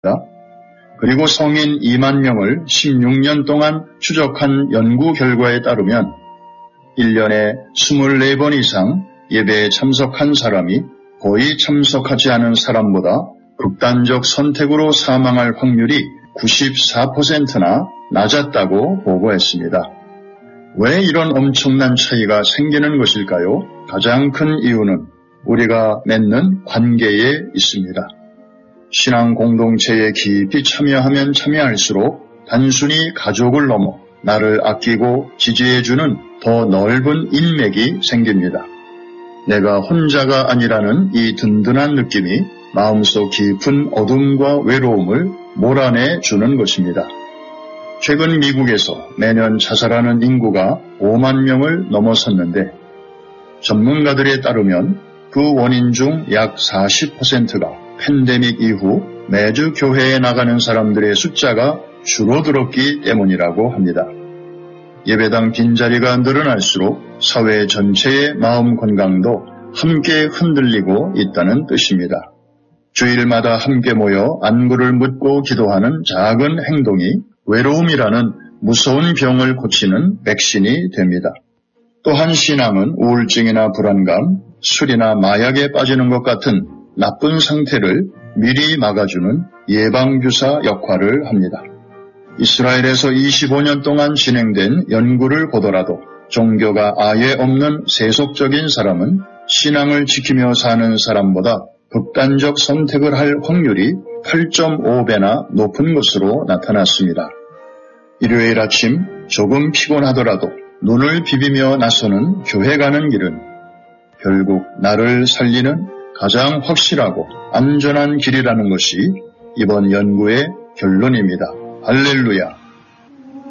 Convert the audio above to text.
그리고 성인 2만 명을 16년 동안 추적한 연구 결과에 따르면 1년에 24번 이상 예배에 참석한 사람이 거의 참석하지 않은 사람보다 극단적 선택으로 사망할 확률이 94%나 낮았다고 보고했습니다. 왜 이런 엄청난 차이가 생기는 것일까요? 가장 큰 이유는 우리가 맺는 관계에 있습니다. 신앙 공동체에 깊이 참여하면 참여할수록 단순히 가족을 넘어 나를 아끼고 지지해주는 더 넓은 인맥이 생깁니다. 내가 혼자가 아니라는 이 든든한 느낌이 마음속 깊은 어둠과 외로움을 몰아내 주는 것입니다. 최근 미국에서 매년 자살하는 인구가 5만 명을 넘어섰는데 전문가들에 따르면 그 원인 중 약 40%가 팬데믹 이후 매주 교회에 나가는 사람들의 숫자가 줄어들었기 때문이라고 합니다. 예배당 빈자리가 늘어날수록 사회 전체의 마음 건강도 함께 흔들리고 있다는 뜻입니다. 주일마다 함께 모여 안부를 묻고 기도하는 작은 행동이 외로움이라는 무서운 병을 고치는 백신이 됩니다. 또한 신앙은 우울증이나 불안감, 술이나 마약에 빠지는 것 같은 나쁜 상태를 미리 막아주는 예방주사 역할을 합니다. 이스라엘에서 25년 동안 진행된 연구를 보더라도 종교가 아예 없는 세속적인 사람은 신앙을 지키며 사는 사람보다 극단적 선택을 할 확률이 8.5배나 높은 것으로 나타났습니다. 일요일 아침 조금 피곤하더라도 눈을 비비며 나서는 교회 가는 길은 결국 나를 살리는 가장 확실하고 안전한 길이라는 것이 이번 연구의 결론입니다. 할렐루야.